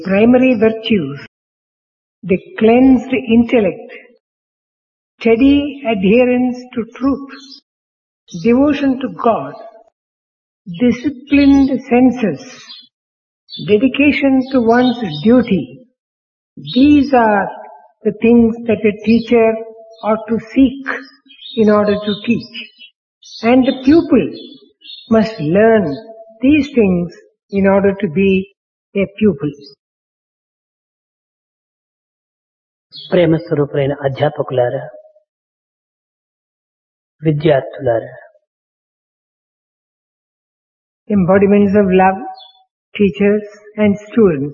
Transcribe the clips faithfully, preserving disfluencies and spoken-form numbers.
primary virtues, the cleansed intellect, steady adherence to truth, devotion to God, disciplined senses, dedication to one's duty. These are the things that a teacher ought to seek in order to teach. And the pupil must learn these things in order to be a pupil. ప్రేమ స్వరూపులైన అధ్యాపకులారా, విద్యార్థులారా, embodiments of love, teachers and students.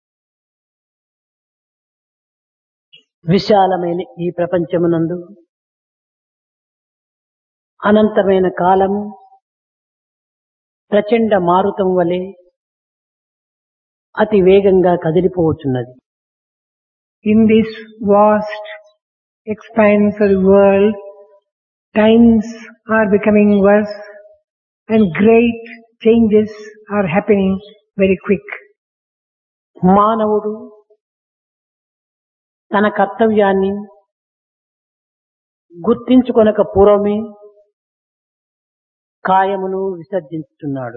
విశాలమైన ఈ ప్రపంచమునందు అనంతమైన కాలము ప్రచండ మారుతం వలె అతి వేగంగా కదిలిపోతున్నది. In this vast expanse of the world, times are becoming worse and great changes are happening very quick. మానవుడు తన కర్తవ్యాన్ని గుర్తించుకొనక పూర్వమే కాయమును విసర్జించుతున్నాడు.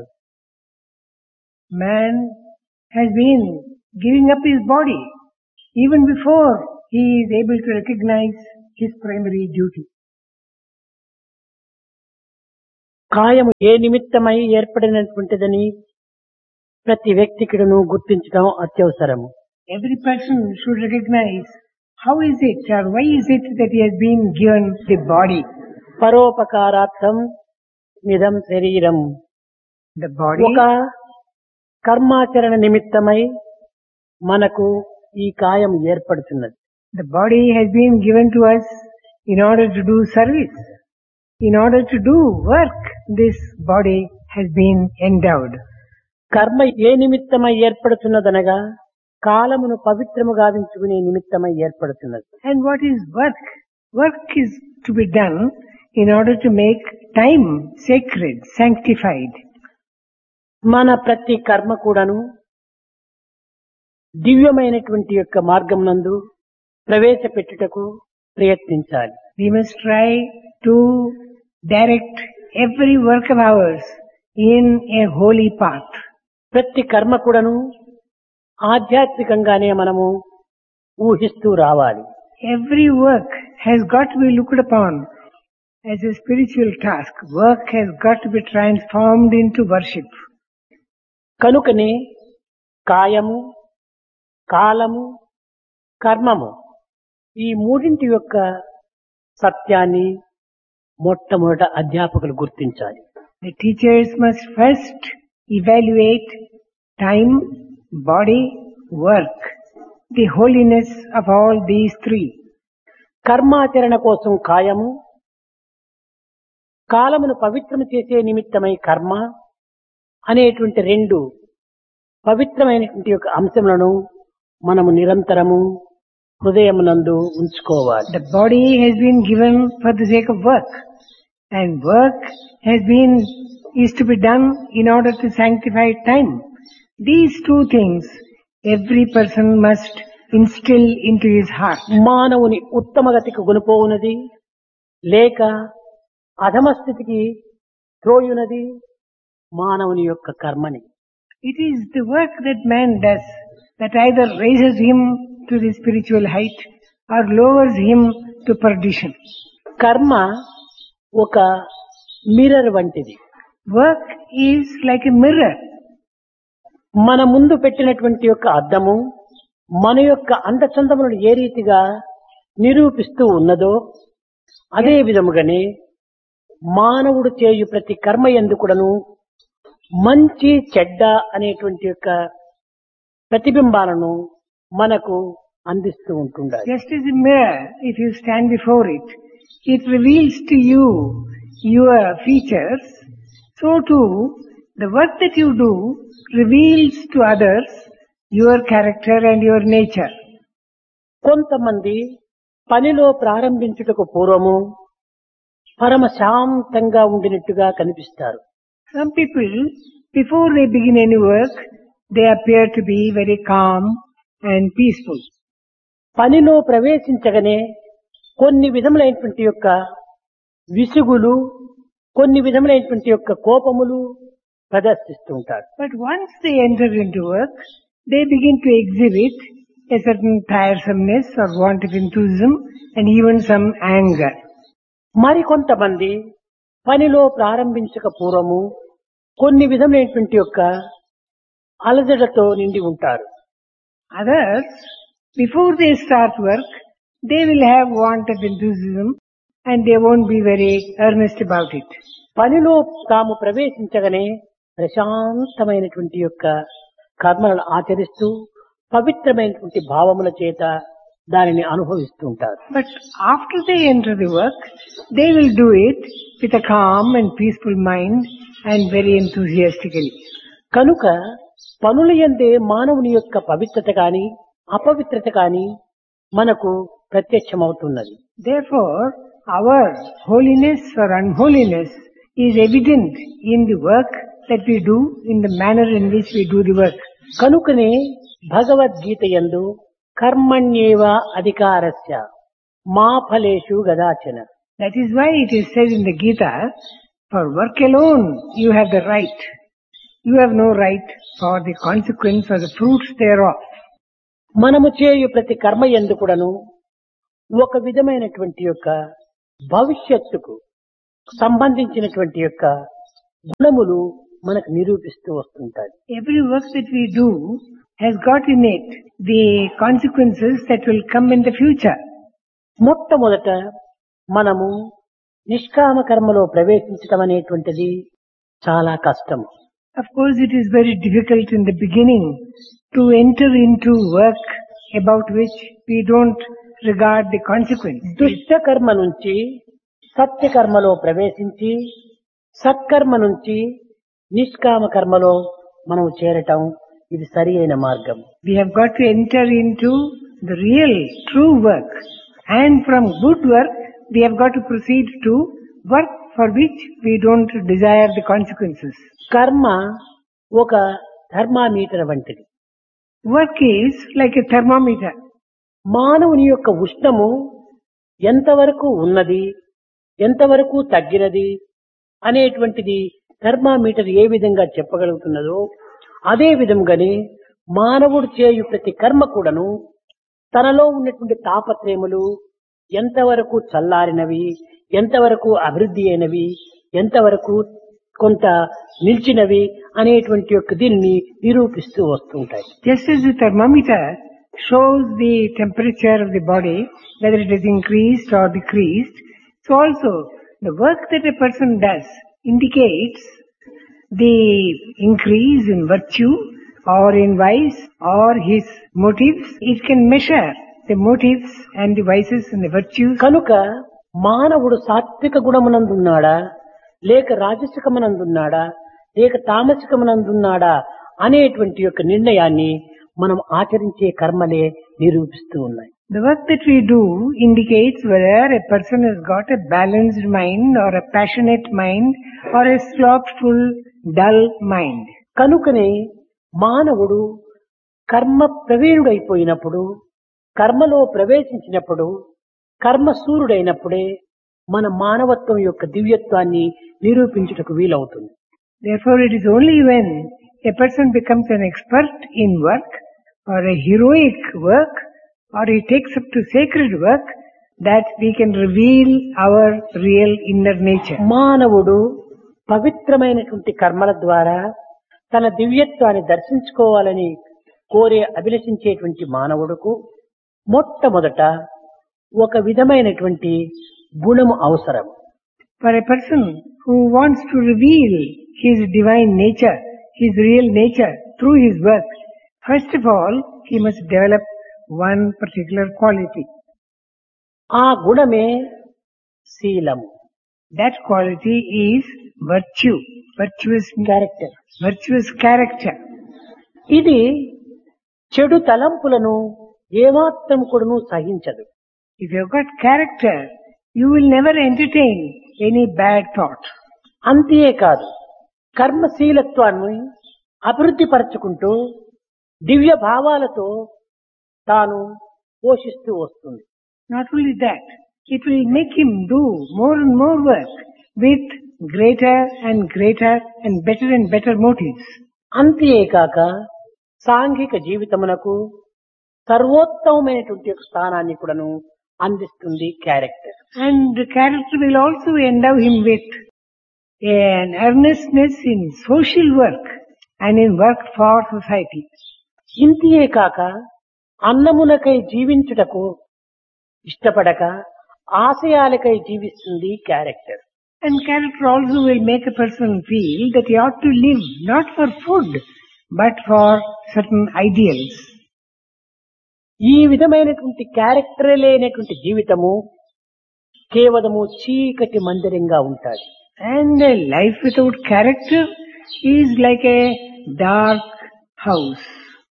Man has been giving up his body even before he is able to recognize his primary duty. కాయము ఏ నిమిత్తమై ఏర్పడినటువంటిదని ప్రతి వ్యక్తికిడను గుర్తించడం అత్యవసరము. Every person should recognize how is it or why is it that he has been given the body. పరోపకారార్థం నిదం శరీరం. The body, ఒక కర్మాచరణ నిమిత్తమై మనకు ఈ కాయం ఏర్పడుతున్నది. the body has been given to us in order to do service. In order to do work, this body has been endowed. కర్మ ఏ నిమిత్తమై ఏర్పడుతున్నదనగా కాలమును పవిత్రము గావించుకునే నిమిత్తమై ఏర్పడుతున్నది. And what is work? Work is to be done in order to make time sacred, sanctified. మన ప్రతి కర్మ కూడాను దివ్యమైనటువంటి యొక్క మార్గం నందు ప్రవేశపెట్టుటకు ప్రయత్నించాలి. We must try to direct every work of ours in a holy path. ప్రతి కర్మ కూడాను ఆధ్యాత్మికంగానే మనము ఊహిస్తూ రావాలి. Every work has got to be looked upon as a spiritual task. Work has got to be transformed into worship. కనుకనే కాయము, కాలము, కర్మము ఈ మూడింటి యొక్క సత్యాన్ని మొట్టమొదట అధ్యాపకులు గుర్తించాలి. The teachers must first evaluate time, body, work, the holiness of all these three. కర్మాచరణ కోసం కాయము, కాలమును పవిత్రము చేసే నిమిత్తమై కర్మ అనేటువంటి రెండు పవిత్రమైనటువంటి యొక్క అంశములను మనము నిరంతరము హృదయమునందు ఉంచుకోవాలి. The body has been given for the sake of work, and work has been is to be done in order to sanctify time. These two things every person must instill into his heart. మానవుని ఉత్తమగతికి గునిపోవునది లేక అధమస్థితికి త్రోయునది మానవుని యొక్క కర్మని. It is the work that man does that either raises him to the spiritual height or lowers him to perdition. కర్మ ఒక mirror వంటిది. Work is like a mirror. మన ముందు పెట్టినటువంటి యొక్క అద్దము మన యొక్క అందచందములను ఏ రీతిగా నిరూపిస్తూ ఉన్నదో అదే విధముగానే మానవుడు చేయు ప్రతి కర్మ యందు కూడాను మంచి చెడ్డ అనేటువంటి యొక్క ప్రతిబింబాలను మనకు అందిస్తూ ఉంటుండాలి. Just as a mirror, if you stand before it, it reveals to you your features. So too, the work that you do reveals to others your character and your nature. కొంతమంది పనిలో ప్రారంభించుటకు పూర్వము పరమ శాంతంగా ఉండినట్టుగా కనిపిస్తారు. Some people, before they begin any work, they appear to be very calm and peaceful. పనిలో ప్రవేశించగానే కొన్ని విధములైనటువంటి యొక్క విసుగులు, కొన్ని విధములైనటువంటి యొక్క కోపములు ప్రదర్శిస్తూ ఉంటారు. But once they enter into work, they begin to exhibit a certain tiresomeness or want of enthusiasm and even some anger. మరికొంతమంది పనిలో ప్రారంభించక పూర్వము కొన్ని విధములైనటువంటి యొక్క అలజడతో నిండి ఉంటారు. Others, before they start work, they will have want of enthusiasm and they won't be very earnest about it. పనిలో తాము ప్రవేశించగానే ప్రశాంతమైనటువంటి యొక్క కర్మలను ఆచరిస్తూ పవిత్రమైనటువంటి భావముల చేత దానిని అనుభవిస్తూ ఉంటారు. But after they enter the work, they will do it with a calm and peaceful mind and very enthusiastically. కనుక పనుల యందే మానవుని యొక్క పవిత్రత కాని అపవిత్రత కాని మనకు ప్రత్యక్షమవుతున్నది. Therefore, our holiness or unholiness is evident in the work that we do, in the manner in which we do the work. కనుకనే భగవద్గీత యందు కర్మణ్యేవ అధికారస్య మా ఫలేషు గదాచన. That is why it is said in the Gita, for work alone you have the right. You have no right for the consequence or the fruits thereof. మనము చేయు ప్రతి కర్మ యందు కూడాను ఒక విధమైనటువంటి యొక్క భవిష్యత్తుకు సంబంధించినటువంటి యొక్క గుణములు మనకు నిరూపిస్తూ వస్తుంటాయి. Every work that we do has got in it the consequences that will come in the future. మొట్టమొదట మనము నిష్కామ కర్మలో ప్రవేశించడం అనేటువంటిది చాలా కష్టము. Of course, it is very difficult in the beginning to enter into work about which we don't regard the consequence. దుష్ట కర్మ నుంచి సత్య కర్మలో ప్రవేశించి సత్కర్మ నుంచి నిష్కామ కర్మలో మనం చేరటం ఇది సరి అయిన మార్గం. We have got to enter into the real, true work. And from good work, we have got to proceed to work for which we don't desire the consequences. కర్మ ఒక థర్మామీటర్ వంటిది. Work is like a thermometer. మానవుని యొక్క ఉష్ణము ఎంతవరకు ఉన్నది, ఎంతవరకు తగ్గినది అనేటువంటిది thermometer ఏ విధంగా చెప్పగలుగుతున్నదో అదే విధంగానే మానవుడు చేయు ప్రతి కర్మ కూడాను తనలో ఉన్నటువంటి తాపత్రయములు ఎంతవరకు చల్లారినవి, ఎంతవరకు అభివృద్ధి అయినవి, ఎంతవరకు కొంత నిలిచినవి అనేటువంటి యొక్క దీన్ని నిరూపిస్తూ వస్తుంటాయి. Just as the thermometer shows the temperature of the body, whether it is increased or decreased, so also the work that a person does indicates the increase in virtue or in vice or his motives. It can measure the motives and the vices and the virtues. కనుక మానవుడు సాత్విక గుణమునందున్నాడా, లేక రాజసికమునందున్నాడా, లేక తామసికమునందున్నాడా అనేటువంటి యొక్క నిర్ణయాన్ని మనం ఆచరించే కర్మలే నిరూపిస్తూ ఉన్నాయి. The work that we do indicates whether a person has got a balanced mind or a passionate mind or a slothful, dull mind. కనుకనే మానవుడు కర్మ ప్రవీణుడైపోయినప్పుడు, కర్మలో ప్రవేశించినప్పుడు, కర్మసూరుడైనప్పుడే మన మానవత్వం యొక్క దివ్యత్వాన్ని నిరూపించుటకు వీలవుతుంది. Therefore, it is only when a person becomes an expert in work or a heroic work or he takes up to sacred work that we can reveal our real inner nature. మానవుడు పవిత్రమైనటువంటి కర్మల ద్వారా తన దివ్యత్వాన్ని దర్శించుకోవాలని కోరే అభిలషించేటువంటి మానవుడుకు మొట్టమొదట ఒక విధమైనటువంటి గుణము అవసరం. For a person who wants to reveal his divine nature, his real nature through his work, first of all, he must develop one particular quality. ఆ గుణమే శీలము. That quality is virtue, virtuous character. virtuous character. ఇది చెడు తలంపులను ఏమాత్రం కూడాను సహించదు. If you have got character, you will never entertain any bad thought. అంతేకాదు కర్మశీలత్వాన్ని అభివృద్ధి పరచుకుంటూ దివ్య భావాలతో తాను పోషిస్తూ వస్తుంది. Not only that, it will make him do more and more work with greater and greater and better and better motives. అంతేకాక సాంఘిక జీవితమునకు సర్వోత్తమమైనటువంటి ఒక స్థానాన్ని కూడాను అందిస్తుంది character. And the character will also endow him with an earnestness in social work and in work for society. ఇంతియే కాక అన్నమునకై జీవించుటకు ఇష్టపడక ఆశయాలకై జీవిస్తుంది character. And character also will make a person feel that he ought to live not for food but for certain ideals. ఈ విధమైనటువంటి character లేనటువంటి జీవితము కేవలము చీకటి మందిరంగా ఉంటాది. And a life without character is like a dark house.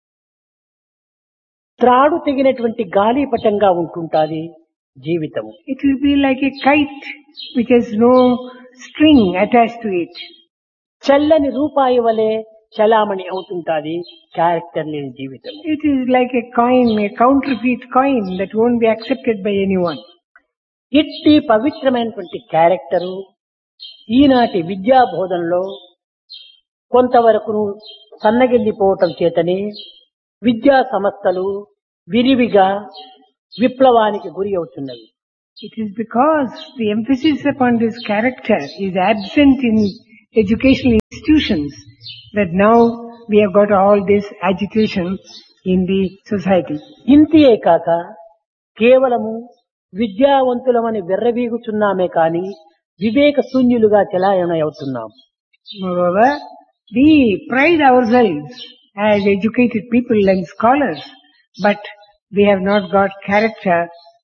త్రాడు తెగినటువంటి గాలిపటంగా ఉంటుంటాది జీవితము. It will be like a kite which has no string attached to it. చల్లని రూపాయి వలె చలామణి అవుతుంటాది క్యారెక్టర్ లేని జీవితం. It is like a coin, a counterfeit coin that won't be accepted by anyone. ఇట్టి పవిత్రమైనటువంటి క్యారెక్టరు ఈనాటి విద్యా బోధనలో కొంతవరకు సన్నగిల్లిపోవటం చేతనే విద్యా సంస్థలు విరివిగా విప్లవానికి గురి అవుతున్నవి. It is because the emphasis upon this character is absent in educational institutions that now we have got all this agitation in the society. ఇంతియే కాక కేవలము విద్యావంతులమని వెర్రవీగుచున్నామే కాని వివేక శూన్యులుగా చెలాయణ అవుతున్నాం. Moreover, we pride ourselves as educated people and scholars, but we have not got character.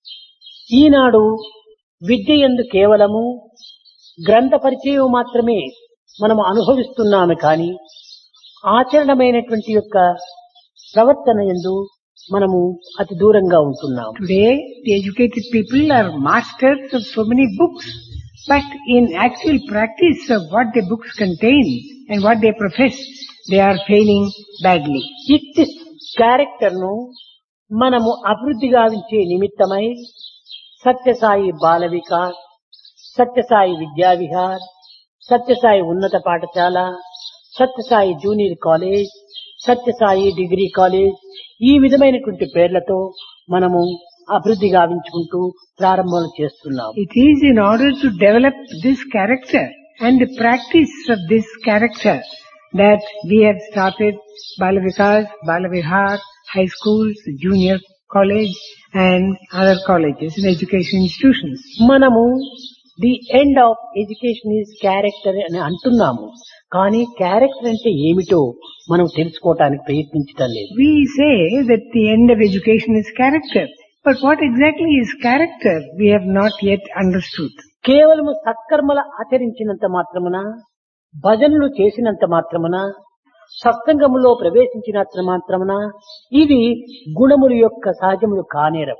ఈనాడు విద్య యందు కేవలము గ్రంథ పరిచయం మాత్రమే మనము అనుభవిస్తున్నాము కానీ ఆచరణమైనటువంటి యొక్క ప్రవర్తన యందు మనము అతి దూరంగా ఉంటున్నాము. Today, the educated people are masters of so many books, but in actual practice of what the books contain and what they profess, they are failing badly. ఇట్టి క్యారెక్టర్ ను మనము అభివృద్ధి గావించే నిమిత్తమై సత్యసాయి బాల వికాస్, సత్యసాయి విద్యా విహార్, సత్యసాయి ఉన్నత పాఠశాల, Sathya Sai junior college, Sathya Sai degree college ఈ విధమైనటువంటి పేర్లతో మనము అభివృద్ధి గావించుకుంటూ ప్రారంభం చేస్తున్నాం. It is in order to develop this character and the practice of this character that we have started Bala Vikas, Bala Vihar, high schools, junior college and other colleges and education institutions. మనము the end of education is character అని అంటున్నాము కానీ character అంటే ఏమిటో మనం తెలుసుకోవటానికి ప్రయత్నించటం లేదు. We say that the end of education is character, but what exactly is character we have not yet understood. కేవలము సత్కర్మల ఆచరించినంత మాత్రమున, భజనలు చేసినంత మాత్రమున, సత్సంగములో ప్రవేశించినంత మాత్రమున ఇది గుణముల యొక్క సహజములు కానేరవు.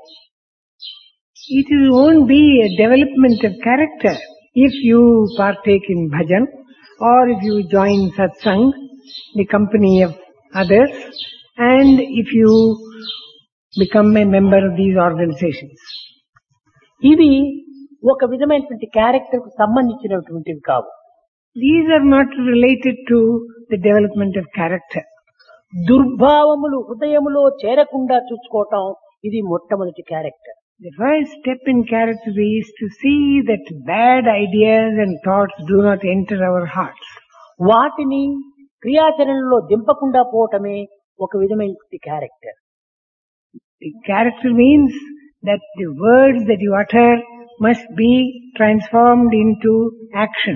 It won't be a development of character if you partake in bhajan or if you join satsang, the company of others, and if you become a member of these organizations. ఇవి ఒక విధమైనటువంటి character కు సంబంధించినటువంటివి కావు. These are not related to the development of character. దుర్భావములు హృదయములో చేరకుండా చూసుకోవటం ఇది మొట్టమొదటి character. The first step in character is to see that bad ideas and thoughts do not enter our hearts. వాటిని క్రియాచరణలో దింపకుండా పోవటమే ఒక విధమైనటువంటి character. The character means that the words that you utter must be transformed into action.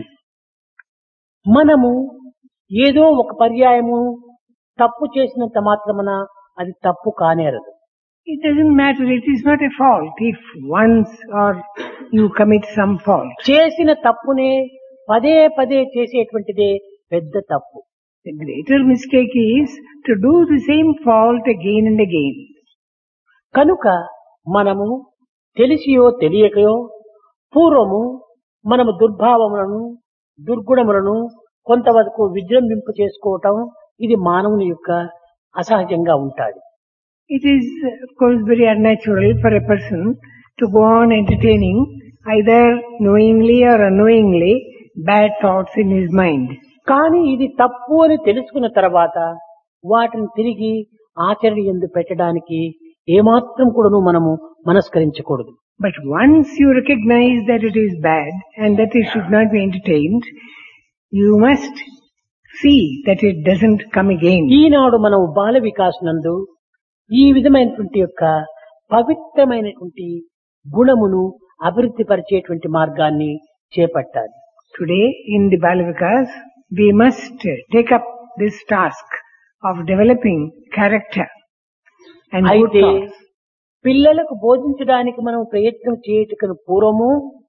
మనము ఏదో ఒక పర్యాయము తప్పు చేసినంత మాత్రమున అది తప్పు కానేరదు. It doesn't matter, it is not a fault if once or you commit some fault. చేసిన తప్పునే పదే పదే చేసేటువంటిదే పెద్ద తప్పు. The greater mistake is to do the same fault again and again. కనుక మనము తెలిసియో తెలియకయో పూర్వము మనము దుర్భావములను దుర్గుణములను కొంతవరకు విజృంభింప చేసుకోవటం ఇది మానవుని యొక్క అసహజంగా ఉంటాది. It is, of course, very unnatural for a person to go on entertaining either knowingly or unknowingly bad thoughts in his mind. కానీ ఇది తప్పు అని తెలుసుకున్న తర్వాత వాటిని తిరిగి ఆచరణ యందు పెట్టడానికి ఏమాత్రం కూడాను మనము మనస్కరించకూడదు. But once you recognize that it is bad and that it should not be entertained, you must see that it doesn't come again. ఈనాడు మనం బాల వికాస్ నందు ఈ విధమైనటువంటి యొక్క పవిత్రమైనటువంటి గుణమును అభివృద్ధి పరిచేటువంటి మార్గాన్ని చేపట్టాలి. Today in the Balavikas, we must take up this task of developing character and good అయితే thoughts. పిల్లలకు బోధించడానికి మనం ప్రయత్నం చేయటకు పూర్వము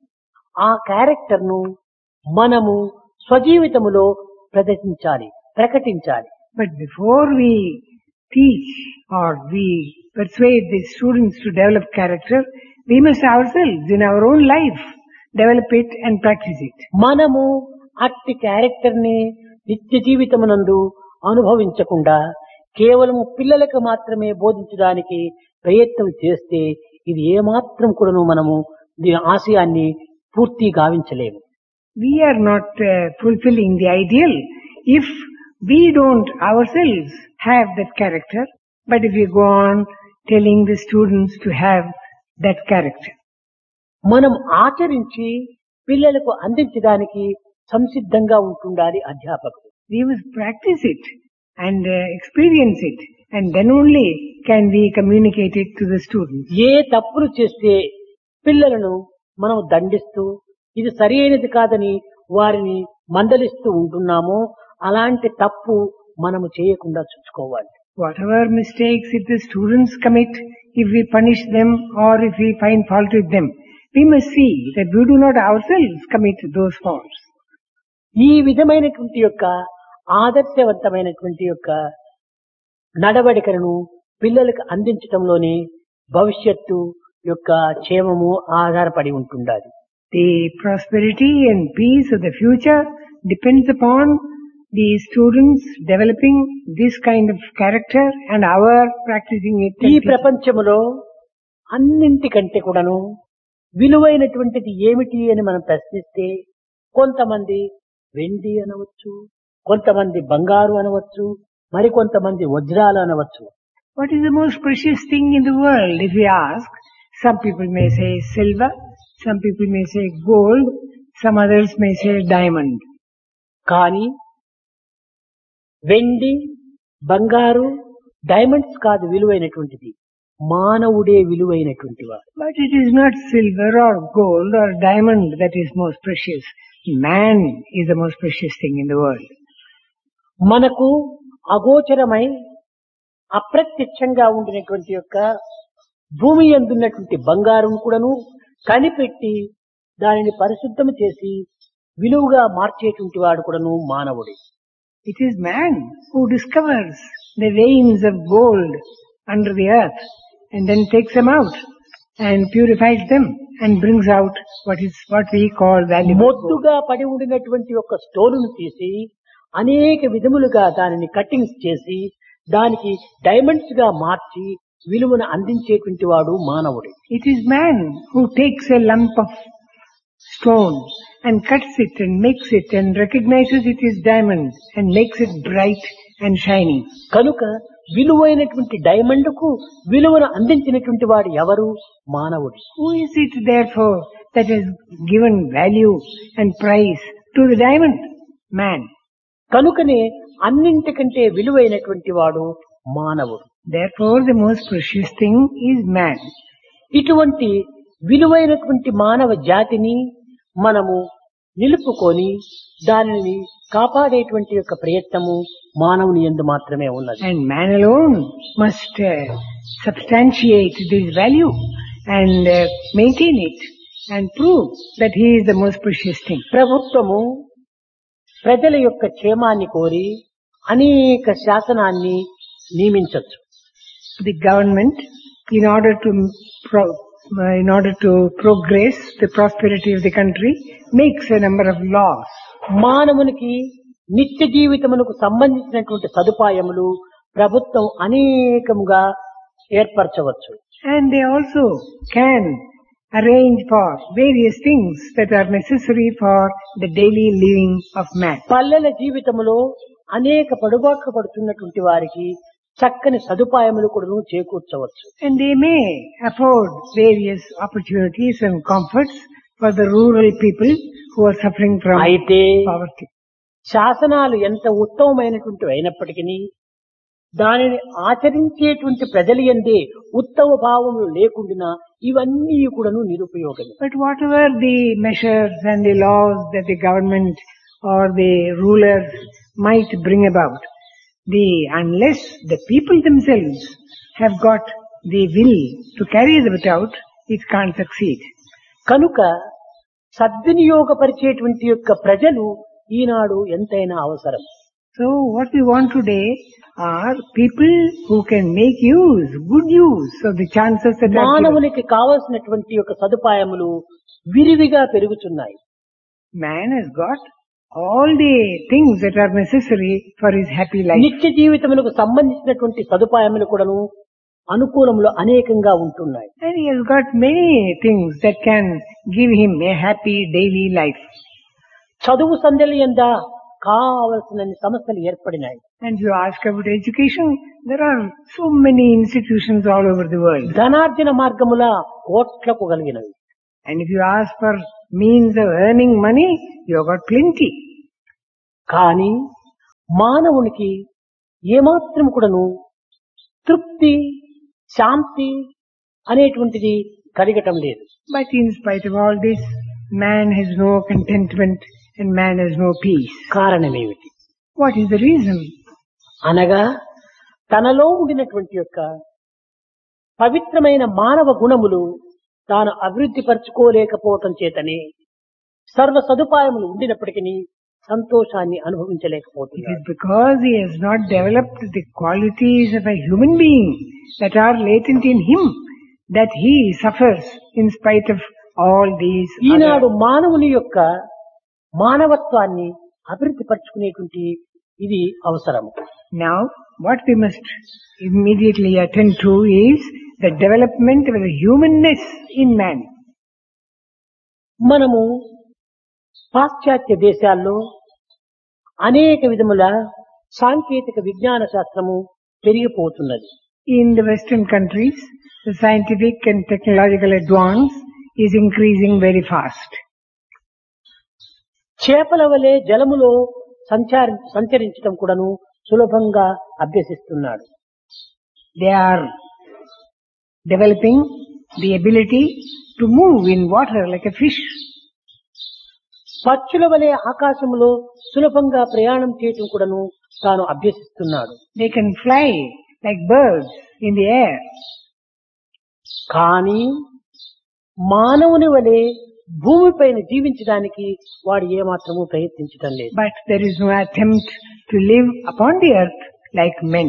ఆ క్యారెక్టర్ ను మనము స్వజీవితములో ప్రదర్శించాలి, ప్రకటించాలి. But before we teach or we persuade the students to develop character, we must ourselves in our own life develop it and practice it. మనము అట్టి క్యారెక్టర్ ని నిత్య జీవితమునందు అనుభవించకుండా కేవలం పిల్లలకు మాత్రమే బోధించడానికి ప్రయత్నం చేస్తే ఇది ఏమాత్రం కూడాను మనము దీని ఆశయాన్ని పూర్తి గావించలేము. We are not uh, fulfilling the ideal if we don't ourselves have that character, but if we go on telling the students to have that character. మనం ఆచరించి పిల్లలకు అందించడానికి సంసిద్ధంగా ఉంటుండాలి అధ్యాపకుడు. We must practice it and uh, experience it, and then only can we communicate it to the students. ఏ తప్పులు చేస్తే పిల్లలను మనం దండిస్తూ ఇది సరి అయినది కాదని వారిని మందలిస్తూ ఉంటున్నామో అలాంటి తప్పు మనము చేయకుండా చూసుకోవాలి. Whatever mistakes if the students commit, if we punish them or if we find fault with them, we must see that we do not ourselves commit those faults. ఈ విధమైనటువంటి యొక్క ఆదర్శవంతమైనటువంటి యొక్క నడవడికలను పిల్లలకు అందించడంలోనే భవిష్యత్తు యొక్క క్షేమము ఆధారపడి ఉంటుండాలి. The prosperity and peace of the future depends upon the students developing this kind of character and our practicing it. ఈ ప్రపంచములో అన్నింటికంటే కూడాను విలువైనటువంటిది ఏమిటి అని మనం ప్రశ్నిస్తే కొంతమంది వెండి అనవచ్చు, కొంతమంది బంగారు అనవచ్చు, మరి కొంతమంది వజ్రాలు అనవచ్చు. What is the most precious thing in the world? If we ask, some people may say silver, some people may say gold, some others may say diamond. కానీ వెండి, బంగారు, డైమండ్స్ కాదు విలువైనటువంటిది, మానవుడే విలువైనటువంటి వాడు. But it is not silver or gold or diamond that is most precious. Man is the most precious thing in the world. మనకు అగోచరమై అప్రత్యక్షంగా ఉండినటువంటి యొక్క భూమి యందున్నటువంటి బంగారం కూడాను కనిపెట్టి దానిని పరిశుద్ధం చేసి విలువగా మార్చేటువంటి వాడు కూడాను మానవుడే. It is man who discovers the veins of gold under the earth and then takes them out and purifies them and brings out what is what we call valuable gold. మొద్దుగా పడి ఉండినటువంటి ఒక స్టోన్ను తీసి అనేక విధములుగా దానిని కట్టింగ్స్ చేసి దానికి diamonds గా మార్చి విలువను అందించేటువంటి వాడు మానవుడే. It is man who takes a lump of stone and cuts it and makes it and recognizes it is diamond and makes it bright and shiny. కనుక విలువైనటువంటి డైమండ్ కు విలువను అందించినటువంటి వాడు ఎవరు? మానవుడు. Who is it therefore that has given value and price to the diamond? Man. కనుకనే అన్నింటికంటే విలువైనటువంటి వాడు మానవుడు. Therefore the most precious thing is man. ఇటువంటి విలువైనటువంటి మానవ జాతిని మనము నిలుపుకొని దానిని కాపాడేటువంటి యొక్క ప్రయత్నము మానవుని యందు మాత్రమే ఉన్నది. And man alone must uh, substantiate this value and uh, maintain it and prove that he is the most precious thing. ప్రభుత్వము ప్రజల యొక్క క్షేమాన్ని కోరి అనేక శాసనాన్ని నియమించవచ్చు. The government, in order to pro- uh, in order to progress the prosperity of the country, makes a number of laws. మానవునికి నిత్య జీవితమునకు సంబంధించినటువంటి సదుపాయములు ప్రభుత్వం అనేకముగా ఏర్పరచవచ్చు. And they also can arrange for various things that are necessary for the daily living of man. పల్లెల జీవితంలో అనేక పడుబాట్లు పడుతున్నటువంటి వారికి చక్కని సదుపాయములు కూడా చేకూర్చవచ్చు. And they may afford various opportunities and comforts for the rural people who are suffering from అయితే poverty. శాసనాలు ఎంత ఉత్తమమైనటువంటి అయినప్పటికీ దానిని ఆచరించేటువంటి ప్రజల యందే ఉత్తమ భావములు లేకుండా ఇవన్నీ కూడాను నిరుపయోగమే. But whatever the measures and the laws that the government or the rulers might bring about, the unless the people themselves have got the will to carry them out, it can't succeed. కనుక సద్వినియోగపరిచేటువంటి యొక్క ప్రజలు ఈనాడు ఎంతైనా అవసరం. So what we want today are people who can make use, good use of the chances that are given. మానవునికి కావలసినటువంటి యొక్క సదుపాయములు విరివిగా పెరుగుతున్నాయి. Man has got all the things that are necessary for his happy life. నిత్య జీవితములకు సంబంధించినటువంటి సదుపాయములు కూడాను అనుకూలములు అనేకంగా ఉంటున్నాయి. And he has got many things that can give him a happy daily life. చదువు సంధ్యల యందు కావలసిన సమస్యలు ఏర్పడినాయి. And you ask about education, there are so many institutions all over the world. ధనార్జన మార్గముల కోట్లకు కలిగినవి. And if you ask for means of earning money, you have got plenty. కానీ మానవునికి ఏమాత్రం కూడాను తృప్తి శాంతి అనేటువంటిది కలగటం లేదు. But in spite of all this, man has no contentment and man has no peace. కారణమేమిటి? What is the reason? అనగా తనలో ఉండినటువంటి యొక్క పవిత్రమైన మానవ గుణములు తాను అభివృద్ధి పరచుకోలేకపోవటం చేతనే సర్వ సదుపాయములు ఉండినప్పటికీ సంతోషాన్ని It అనుభవించలేకపోతున్నాడు. is because he has not developed the qualities of a human being that are latent in him that he suffers in spite of all these Eenadu other. మానవుని యొక్క మానవత్వాన్ని అభివృద్ధి పరచుకునేటువంటి ఇది అవసరం. Now, what we must immediately attend to is the development of the humanness in man. మనము పాశ్చాత్య దేశాల్లో అనేక విధముల సాంకేతిక విజ్ఞాన శాస్త్రము పెరిగిపోతున్నది. In the Western countries, the scientific and technological advance is increasing very fast. చేపల వలె జలములో సంచారి సంచరించడం కూడాను సులభంగా అభ్యసిస్తున్నాడు. They are developing the ability to move in water like a fish. పక్షుల వలె ఆకాశములో సులభంగా ప్రయాణం చేయటం కూడాను తాను అభ్యసిస్తున్నాడు. They can fly like birds in the air. కానీ మానవుని వలె భూమిపైన జీవించడానికి వాడు ఏమాత్రము ప్రయత్నించటం లేదు. But there is no attempt to live upon the earth like men.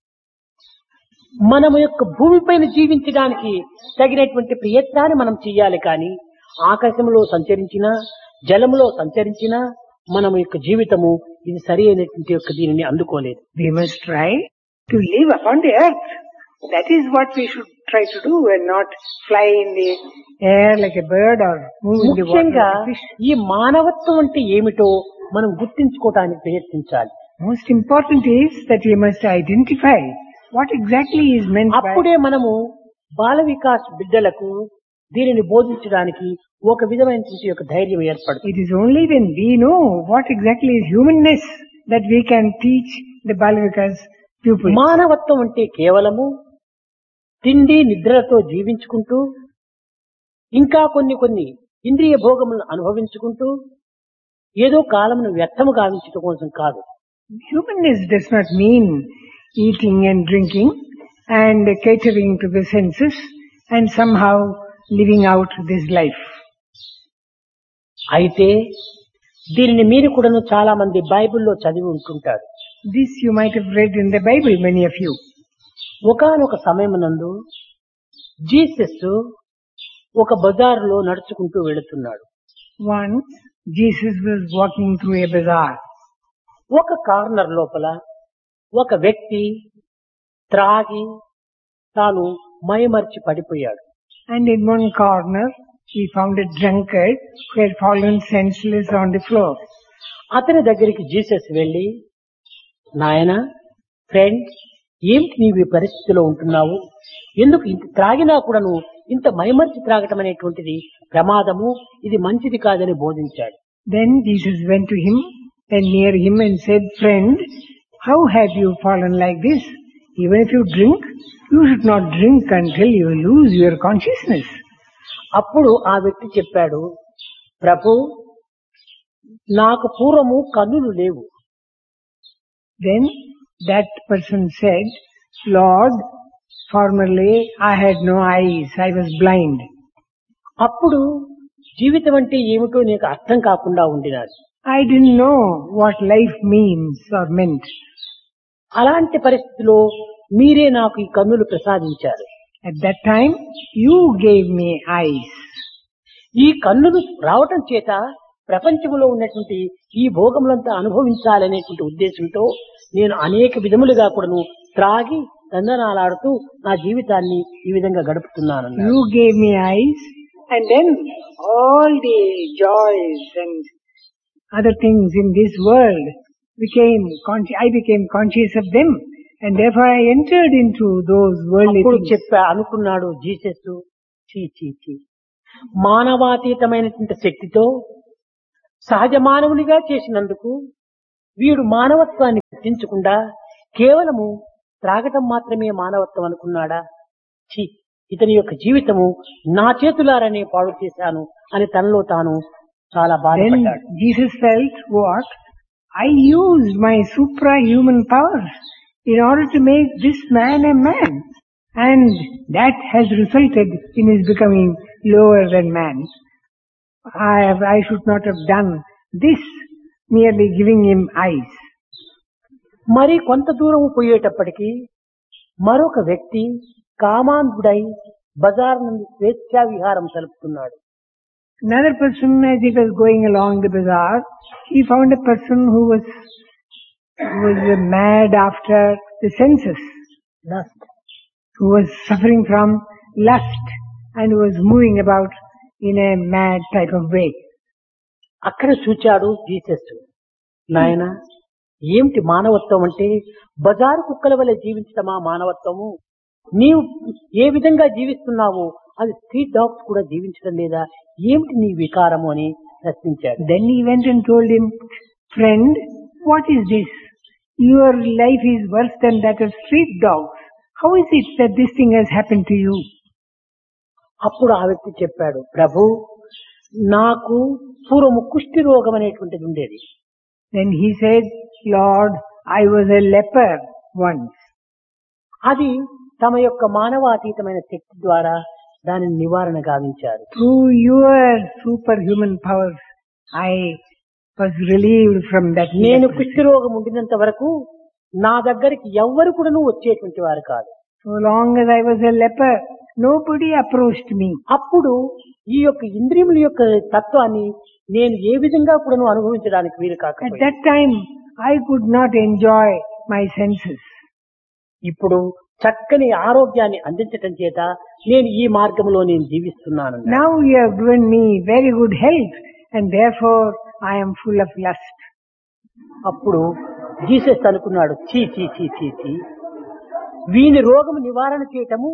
మనము యొక్క భూమిపైన జీవించడానికి తగినటువంటి ప్రయత్నాన్ని మనం చెయ్యాలి. కానీ ఆకాశంలో సంచరించినా జలములో సంచరించినా మన యొక్క జీవితము ఇది సరి అయినటువంటి యొక్క దీనిని అందుకోలేదు. We must try to live upon the earth. That is what we should try to do and not fly in the air like a bird or move in the water ముఖ్యంగా like a fish. ఈ మానవత్వం అంటే ఏమిటో మనం గుర్తించుకోవడానికి ప్రయత్నించాలి. Most important is that we must identify what exactly is meant by. అప్పుడే మనము బాల వికాస్ బిడ్డలకు దీనిని బోధించడానికి ఒక విధమైనటువంటి యొక్క ధైర్యం ఏర్పడుతుంది. It is only when we know what exactly is humanness that we can teach the Balavikas pupils. మానవత్వం అంటే కేవలము తిండి నిద్రలతో జీవించుకుంటూ ఇంకా కొన్ని కొన్ని ఇంద్రియ భోగములను అనుభవించుకుంటూ ఏదో కాలమును వ్యర్థము గావించడం కోసం కాదు. Humanness does not mean eating and drinking and catering to the senses and somehow living out this life. అయితే దీనిని మీరు కూడాను చాలా మంది బైబిల్లో చదివి ఉంటుంటారు. This you might have read in the Bible, many of you. ఒకానొక సమయమునందు జీసస్ ఒక బజారులో నడుచుకుంటూ వెళుతున్నాడు. Once Jesus was walking through a bazaar. ఒక కార్నర్ లోపల ఒక వ్యక్తి త్రాగి తాను మైమర్చి పడిపోయాడు. And in one corner, he found a drunkard who had fallen senseless on the floor. అతని దగ్గరికి జీసస్ వెళ్ళి, నాయనా, ఫ్రెండ్, ఏమిటి నీవు ఈ పరిస్థితిలో ఉంటున్నావు? ఎందుకు ఇంత త్రాగినా కూడాను ఇంత మైమర్చి త్రాగటం అనేటువంటిది ప్రమాదము, ఇది మంచిది కాదని బోధించాడు. Then Jesus went to him and near him and said, friend, how have you fallen like this? Even if you drink, you should not drink until you lose your consciousness. అప్పుడు ఆ వ్యక్తి చెప్పాడు, ప్రభు, నాకు పూర్వము కన్నులు లేవు. Then that person said, Lord, formerly I had no eyes, I was blind. అప్పుడు జీవితం అంటే ఏమిటో నీకు అర్థం కాకుండా ఉండినాడు. I didn't know what life means or meant. అలాంటి పరిస్థితిలో మీరే నాకు ఈ కన్నులు ప్రసాదించారు. At that time, you gave me eyes. ఈ కన్నులు రావటం చేత ప్రపంచంలో ఉన్నటువంటి ఈ భోగములంతా అనుభవించాలనేటువంటి ఉద్దేశంతో నేను అనేక విధములుగా కూడాను త్రాగి దందనాలాడుతూ నా జీవితాన్ని ఈ విధంగా గడుపుతున్నాను. You gave me eyes, and then all the joys and other things in this world became consci- I became conscious of them, and therefore I entered into those worldly అప్పుడు things. చెప్పా అనుకున్నాడు జీసస్, చీ చీ చీ మానవాతీతమైనటువంటి శక్తితో సహజ మానవునిగా చేసినందుకు వీడు మానవత్వాన్ని గుర్తించకుండా కేవలము త్రాగటం మాత్రమే మానవత్వం అనుకున్నాడా? ఛీ, ఇతని యొక్క జీవితము నా చేతులారనే పాడు చేశాను అని తనలో తాను చాలా Then బాధపడ్డాడు. Jesus felt, what? I used my suprahuman powers in order to make this man a man, and that has resulted in his becoming lower than man. I, have, I should not have done this, merely giving him eyes. మరి కొంత దూరం పోయేటప్పటికి మరొక వ్యక్తి కామాంధుడై బజార్ నుండి స్వేచ్ఛా విహారం సలుపుతున్నాడు. Another person, as he was going along the bazaar, he found a person who was who was uh, mad after the senses, who was suffering from lust and who was moving about in a mad type of way. అక్కడ చూచాడు Jesus, నాయన, ఏమిటి మానవత్వం అంటే బజారు కుక్కల వల్ల జీవించటమా మానవత్వము? నీవు ఏ విధంగా జీవిస్తున్నావో అది స్ట్రీట్ డాగ్స్ కూడా జీవించడం లేదా? ఏమిటి నీ వికారము అని ప్రశ్నించాడు. Then he went and told him, friend, what is this? Your life is worse than that of street dogs. How is it that this thing has happened to you? అప్పుడు ఆ వ్యక్తి చెప్పాడు, ప్రభు, నాకు పూర్వము కుష్టి రోగం అనేటువంటిది ఉండేది. Then he said, Lord, I was a leper once. అది తమ యొక్క మానవాతీతమైన శక్తి ద్వారా దానిని నివారణ గావించారు. Through your superhuman powers, I was relieved from that. నేను leprosy. కుష్టి రోగం ఉండినంత వరకు నా దగ్గరికి ఎవ్వరు కూడా వచ్చేటువంటి వారు కాదు. So long as I was a leper, nobody approached me. అప్పుడు ఈ యొక్క ఇంద్రియముల యొక్క తత్వాన్ని నేను ఏ విధంగా కూడా అనుభవించడానికి వీలు At కాకపోయింది. that time, I could not enjoy my senses. ఇప్పుడు చక్కని ఆరోగ్యాన్ని అందించటం చేత నేను ఈ మార్గంలో నేను జీవిస్తున్నాను. Now you have given me very good health, and therefore I am full of lust. అప్పుడు జీసస్ అనుకున్నాడు, చీ చీ చీ చీ చీ వీని రోగము నివారణ చేయటము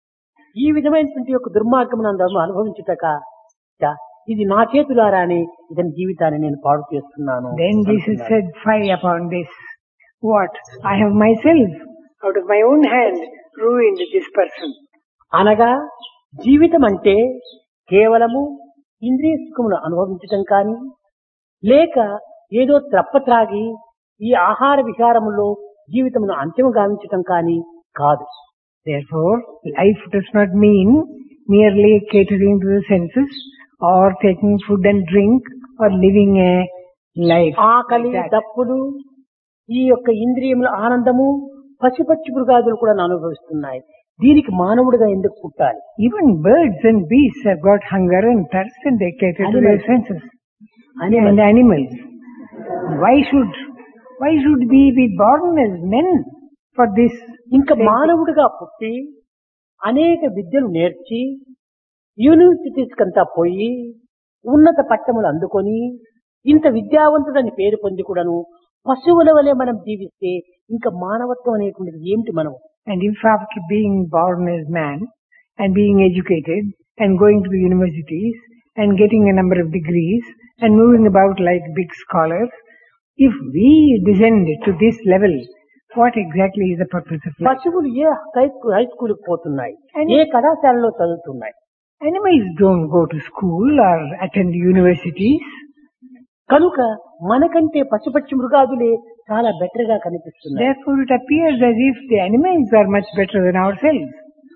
ఈ విధమైనటువంటి యొక్క దుర్మార్గమును అందరూ అనుభవించుటక చ, ఇది నా చేతులారా అని ఇతని జీవితాన్ని నేను పాడు చేస్తున్నాను. Then Jesus అనుకున్నాడు. said, fie upon this. What? I have myself, out of my own hand, ruined this person. అనగా జీవితం అంటే కేవలము ఇంద్రియ సుఖమును అనుభవించటం కానీ, లేక ఏదో త్రప్ప త్రాగి ఈ ఆహార విహారములో జీవితమును అంత్యము గావించటం కానీ కాదు. Therefore, life does not mean merely catering to the senses, or taking food and drink, or living a life. ఆకలి, like that. దప్పులు, ఈ యొక్క ఇంద్రియముల ఆనందము పసిపచ్చి మృగాదులు కూడా అనుభవిస్తున్నాయి. దీనికి మానవుడిగా ఎందుకు పుట్టాలి? Even birds and beasts have got hunger and thirst, and they cater to their Animals. senses. Animals. And animals. Why should why should we be born as men for this ఇంకా మానవుడిగా పుట్టి అనేక విద్యలు నేర్చి యూనివర్సిటీస్ కంతా పోయి ఉన్నత పట్టములు అందుకొని ఇంత విద్యావంతుడని పేరు పొంది కూడాను పశువుల వలె మనం జీవిస్తే ఇంకా మానవత్వం అనేటువంటిది ఏమిటి మనం? And if after being born as man and being educated and going to the universities and getting a number of degrees and moving about like big scholars, if we descend to this level, what exactly is the purpose of life? పశువులు ఏ high school కి పోతున్నాయి, ఏ కళాశాలలో చదువుతున్నాయి? Animals don't go to school or attend universities. కనుక మనకంటే పశుపక్షి మృగాదులే చాలా better గా కనిపిస్తున్నాయి. Therefore it appears as if the animals are much better than ourselves.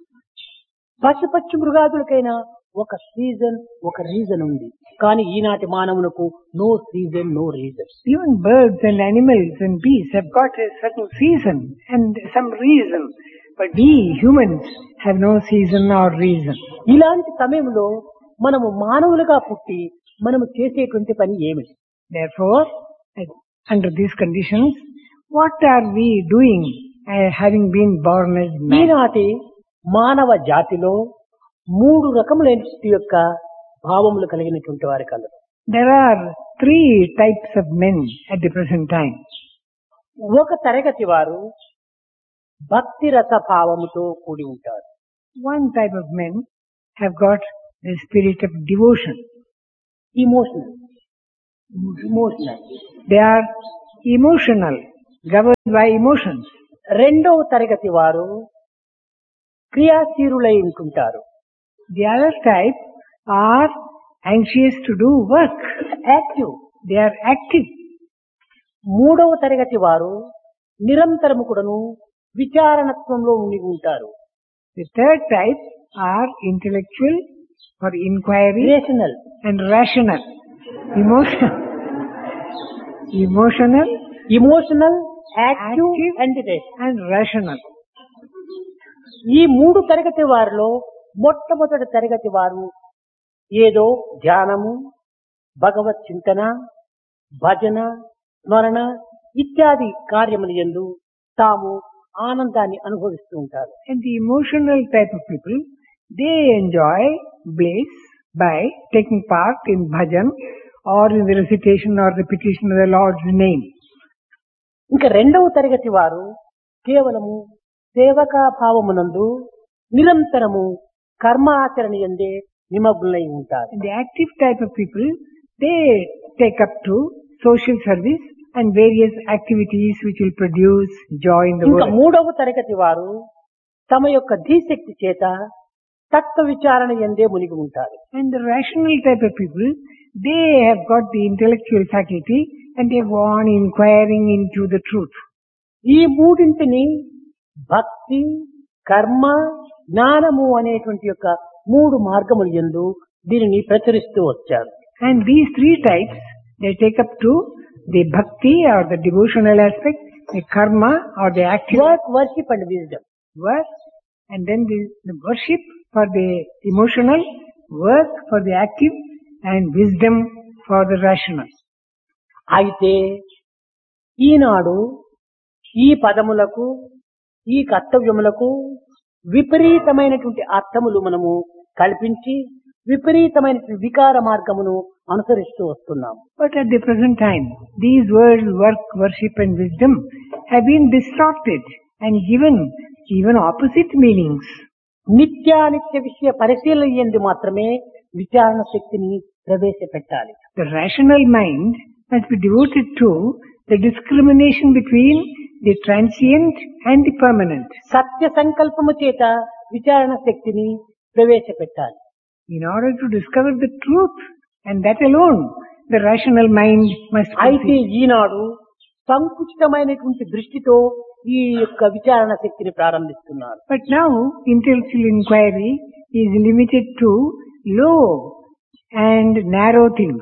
పశుపక్షి మృగాదులకైనా ఒక సీజన్ ఒక రీజన్ ఉంది, కానీ ఈనాటి మానవులకు no season no reason. Even birds and animals and beasts have got a certain season and some reason, but we humans have no season or reason. ఇలాంటి సమయంలో మనము మానవులుగా పుట్టి మనము చేసేటువంటి పని ఏమిటి? Therefore, under these conditions, what are we doing uh, having been born as man? ఈనాటి మానవ జాతిలో మూడు రకములైన యొక్క భావములు కలిగినటువంటి వారి colour. There are three types of men at the present time. ఒక తరగతి వారు భక్తి రస భావముతో కూడి ఉంటారు. One type of men have got the spirit of devotion. Emotional. Emotional. They are emotional, governed by emotions. రెండవ తరగతి వారు క్రియాశీలులై ఉంటుంటారు. The other type are anxious to do work. Active. They are active. మూడవ తరగతి వారు నిరంతరము కూడాను విచారణత్వంలో ఉండి ఉంటారు. The third type are intellectual or inquiry, rational and rational. Emotion, emotional, emotional, active, active and rational. and rational. ఈ మూడు తరగతి వారిలో మొట్టమొదటి తరగతి వారు ఏదో ధ్యానము, భగవత్ చింతన, భజన, స్మరణ ఇత్యాది కార్యములు యందు తాము ఆనందాన్ని అనుభవిస్తూ ఉంటారు. And the emotional type of people, they enjoy bliss by taking part in bhajan or in the recitation or repetition of the Lord's name. ఇంకా రెండవ తరగతి వారు కేవలము సేవకా భావమునందు నిరంతరము కర్మాచరణ యందే నిమగ్నులై ఉంటారు. And the active type of people, they take up to social service and various activities which will produce joy in the ఇంకా world. మూడవ తరగతి వారు తమ యొక్క ధీశక్తి చేత తత్వ విచారణ యందే మునిగి ఉంటారు. And the rational type of people, they have got the intellectual faculty and they go on inquiring into the truth. ఈ మూడింటిని భక్తి, కర్మ, జ్ఞానము అనేటువంటి యొక్క మూడు మార్గములు యందు దీనిని ప్రచురిస్తూ వచ్చారు. And these three types, they take up to the bhakti or the devotional aspect, the karma or the active Work, worship and wisdom. work, and then the, the worship for the emotional, work for the active, and wisdom for the rational. అయితే ఈనాడు ఈ పదములకు ఈ కర్తవ్యములకు విపరీతమైనటువంటి అర్థములు మనము కల్పించి విపరీతమైన వికార మార్గమును అనుసరిస్తూ వస్తున్నాం. But at the present time, these words work, worship and wisdom have been distorted and given even opposite meanings. నిత్యానిత్య విషయ పరిశీలన యందు మాత్రమే విచారణ శక్తిని ప్రవేశపెట్టాలి. The rational mind must be devoted to the discrimination between the transient and the permanent. సత్య సంకల్పము చేత విచారణ శక్తిని ప్రవేశపెట్టాలి. In order to discover the truth, and that alone, the rational mind must అయితే proceed. ఈనాడు సంకుచితమైనటువంటి దృష్టితో ఈ యొక్క విచారణ శక్తిని ప్రారంభిస్తున్నారు. But now, intellectual inquiry is limited to low and narrow things.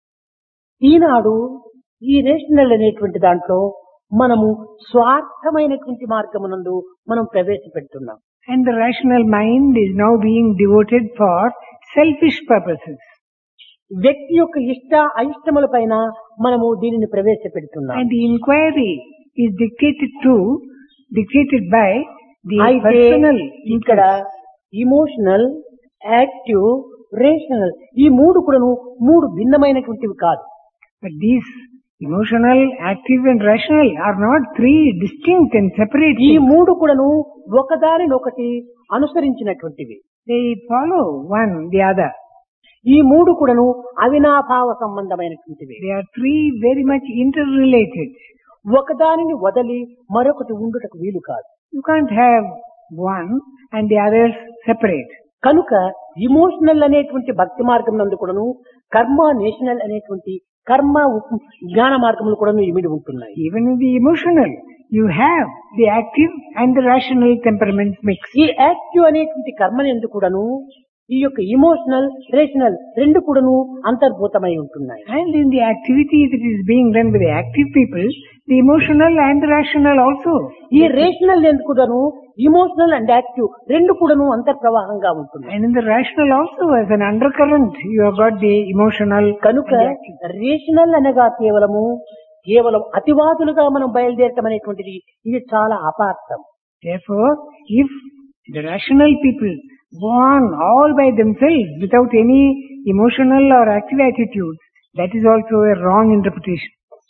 ఈనాడు ఈ రేషనల్ అనేటువంటి దాంట్లో మనము స్వార్థమైనటువంటి మార్గమునందు మనం ప్రవేశపెడుతున్నాం. And the rational mind is now being devoted for selfish purposes. వ్యక్తి యొక్క ఇష్ట అయిష్టముల పైన మనము దీనిని ప్రవేశపెడుతున్నాం. And the inquiry is dictated to, dictated by The అయితే personal ఇక్కడ ఇమోషనల్, యాక్టివ్, రేషనల్ ఈ మూడు కూడాను మూడు భిన్నమైనటువంటివి కాదు. But these emotional, active and rational are not three distinct and separate ఈ things. మూడు కూడాను ఒకదానినొకటి అనుసరించినటువంటివి. They follow one the other. ఈ మూడు కూడాను అవినాభావ సంబంధమైనటువంటివి. They are three very much interrelated. ఒకదానిని వదలి మరొకటి ఉండుటకు వీలు కాదు. You can't have one and the others separate. కనుక ఇమోషనల్ అనేటువంటి భక్తి మార్గం నందు కూడాను, కర్మ నేషనల్ అనేటువంటి కర్మ ఉప్- జ్ఞాన మార్గములు కూడాను ఇమిడి ఉంటున్నాయి. Even in the emotional, you have the active and the rational temperaments mixed. ఈ యాక్టివ్ అనేటువంటి కర్మని ఎందుకు కూడాను ఈ యొక్క ఇమోషనల్, రేషనల్ రెండు కూడాను అంతర్భూతమై ఉంటున్నాయి. And in the activity that is being done by the active people, the emotional and the rational also. ఈ రేషనల్ ఎందుకు కూడాను ఇమోషనల్ అండ్ యాక్టివ్ రెండు కూడాను అంతర్ప్రవాహంగా ఉంటున్నాయి. And in the rational also, as an undercurrent, you have got the emotional కనుక and the active. Rational అనగా కేవలము కేవలం అతివాదులుగా మనం బయలుదేరటం అనేటువంటిది ఇది చాలా అపార్థం. Therefore, if the rational people go on all by themselves without any emotional or active attitudes, that is also a wrong interpretation.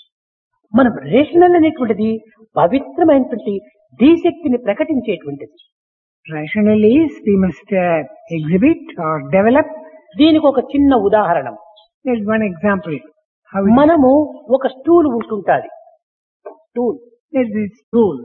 మనం రేషనల్ అనేటువంటిది పవిత్రమైనటువంటి ధీశక్తిని ప్రకటించేటువంటిది. Rational is we must uh, exhibit or develop. దీనికి ఒక చిన్న ఉదాహరణ. There is one example. How it is. మనము ఒక stool ఉంటుంటాది. Stool There is this stool.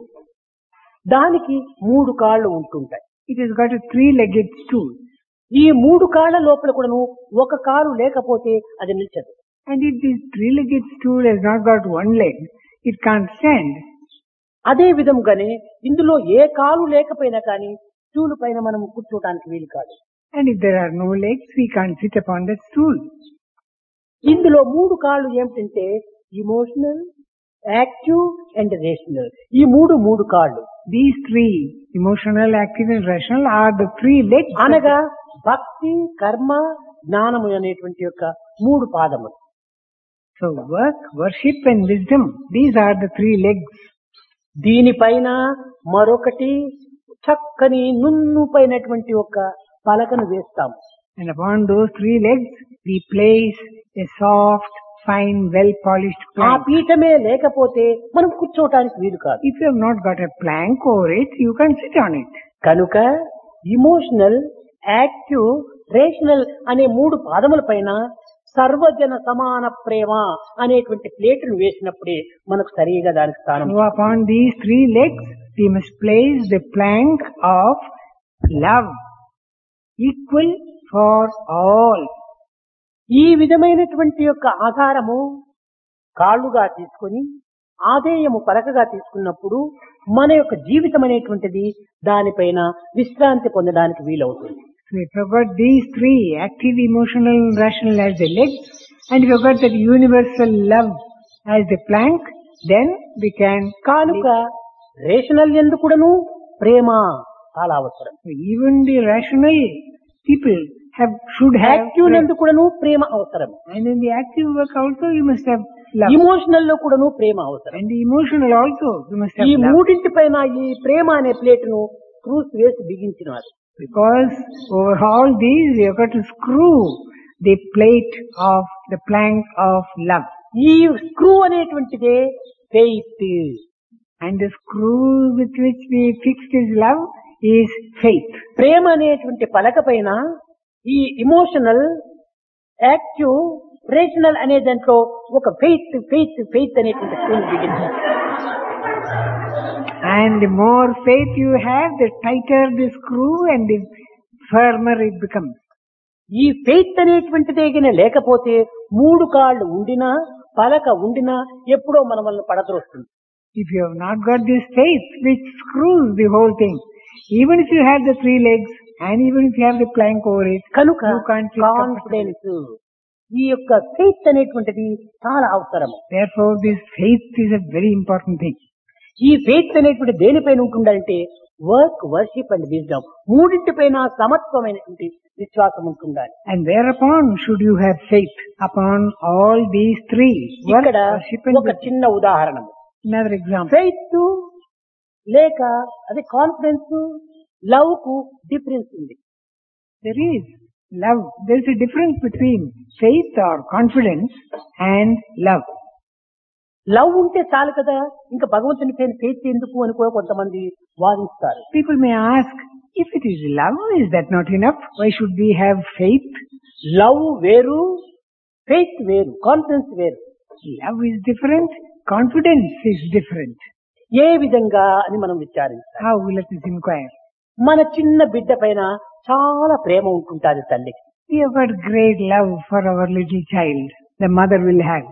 దానికి మూడు కాళ్ళు ఉంటుంటాయి. It has got a three-legged stool. ఈ మూడు కాళ్ళ లోపల కూడాను ఒక కాలు లేకపోతే అది నిల్చదు. And if this three-legged stool has not got one leg, it can't stand. అదే విధంగానే ఇందులో ఏ కాలు లేకపోయినా కానీ స్టూల్ పైన మనం కూర్చోటానికి వీలు కాదు. And if there are no legs, we can't sit upon that stool. ఇందులో మూడు కాళ్ళు ఏమిటంటే ఇమోషనల్, యాక్టివ్ అండ్ రేషనల్ ఈ మూడు మూడు కాళ్ళు. These three, emotional, active and rational, are the three legs. of అనగా భక్తి, కర్మ, జ్ఞానము అనేటువంటి యొక్క మూడు పాదములు. So work, worship and wisdom, these are the three legs. దీనిపైన మరొకటి చక్కని నున్నుపైనటువంటి ఒక పలకను వేస్తాము. And upon those three legs, we place a soft, fine, well-polished ఆ plank. పీఠమే లేకపోతే మనం కూర్చోవటానికి వీలు కాదు. If you have not got a plank over it, you can't sit on it. కనుక ఇమోషనల్, యాక్టివ్, రేషనల్ అనే మూడు పాదముల పైన సర్వజన సమాన ప్రేమ అనేటువంటి ప్లేటును వేసినప్పుడే మనకు సరిగా దానికి స్థానం. So upon these three legs, we must place the plank of love, equal for all. ఈ విధమైనటువంటి యొక్క ఆధారము కాళ్ళుగా తీసుకొని ఆదేయము పలకగా తీసుకున్నప్పుడు మన యొక్క జీవితం అనేటువంటిది దానిపైన విశ్రాంతి పొందడానికి వీలవుతుంది. So if you have got these three, active, emotional and rational as the legs, and if you have got that universal love as the plank, then we can. కానుక రేషనల్ ఎందుకుడను ప్రేమ చాలా అవసరం. So even the rational people have should have. Active ఎందుకుడను ప్రేమ అవసరం. And in the active work also you must have love. Emotional లో కూడాను ప్రేమ అవసరం. And the emotional also you must have ఈ love. మూడింటి పైన ఈ ప్రేమ అనే ప్లేటును క్రూస్ వేసి బిగించినారు. Because over all these you have got to screw the plate of the plank of love. ఈ screw అనేటువంటిదే faith. And the screw with which we fixed his love is faith. ప్రేమ అనేటువంటి పలక పైన ఈ ఇమోషనల్, యాక్టివ్, రేషనల్ అనే దాంట్లో ఒక faith faith faith అనేటువంటి screw బిగించారు. And the more faith you have, the tighter the screw and the firmer it becomes. ఈ faith అనేటువంటిదే గిన లేకపోతే మూడు కాళ్ళు ఉండినా పలక ఉండినా ఎప్పుడో మన వల్ల పడద్రోస్తుంది. If you have not got this faith which screws the whole thing, even if you have the three legs and even if you have the plank over it, కనుక you can't sit comfortably. Confidence ఈ యొక్క faith అనేటువంటిది చాలా అవసరం. Therefore, this faith is a very important thing. ఈ faith అనేటువంటి దేనిపైన ఉంటుందంటే వర్క్, వర్షిప్ అండ్ విజ్డమ్ మూడింటిపైన సమత్వమైనటువంటి విశ్వాసం ఉంటుండాలి. And whereupon should you have faith? Upon all these three. Work, ఇక్కడ worship and ఒక wisdom. చిన్న ఉదాహరణ. Another example. ఫెయిత్ లేక అది కాన్ఫిడెన్స్ లవ్ కు డిఫరెన్స్ ఉంది. There is love. There is a difference between faith or confidence and love. Love ఉంటే చాలు కదా, ఇంకా భగవంతుని పైన ఫెయిత్ ఎందుకు అని కూడా కొంతమంది వాదిస్తారు. People may ask, if it is love, is that not enough? Why should we have faith? Love వేరు, ఫెయిత్ వేరు, కాన్ఫిడెన్స్ వేరు. Love is different, confidence is different. ఏ విధంగా అని మనం విచారించాలి. How? Let us inquire. మన చిన్న బిడ్డ పైన చాలా ప్రేమ ఉంటుంటాది తల్లికి. We have got great love for our little child. The mother will have.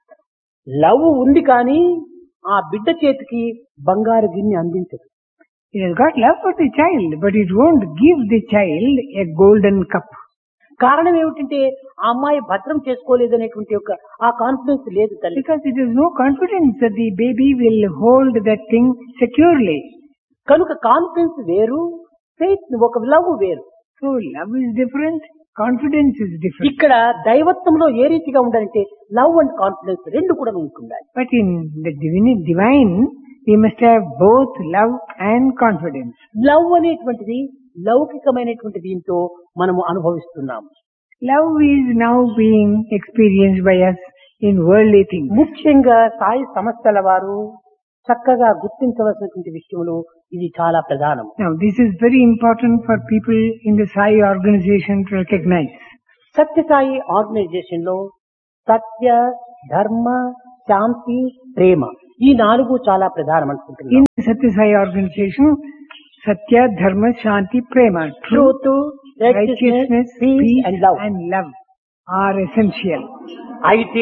Love ఉంది కానీ ఆ బిడ్డ చేతికి బంగారు గిన్నె అందించదు. It has got love for the child, but it won't give the child a golden cup. కారణం ఏమిటంటే ఆ అమ్మాయి భద్రం చేసుకోలేదనేటువంటి ఒక ఆ కాన్ఫిడెన్స్ లేదు తల్లి. Because it has no confidence that the baby will hold that thing securely. కనుక కాన్ఫిడెన్స్ వేరు, ఫెయిత్ ఒక లవ్ వేరు. So love is different, confidence is different. ఇక్కడ దైవత్వంలో ఏ రీతిగా ఉండాలంటే లవ్ అండ్ కాన్ఫిడెన్స్ రెండు కూడా ఉంటుండాలి. But in the divine, divine, we must have both love and confidence. Love అనేటువంటిది లౌకికమైనటువంటి దీంతో మనము అనుభవిస్తున్నాం. Love is now being experienced by us in worldly things. ముఖ్యంగా సాయి సంస్థల వారు చక్కగా గుర్తించవలసినటువంటి విషయంలో ఇది చాలా ప్రధానం. Now this is very important for people in the Sai organization to recognize. Satya Sai organisation లో సత్య, ధర్మ, శాంతి, ప్రేమ ఈ నాలుగు చాలా ప్రధానం అనుకుంటున్నాను. In Satya Sai organization, Satya, Dharma, Shanti, Prema, truth, righteousness, peace and love, and love are essential. అయితే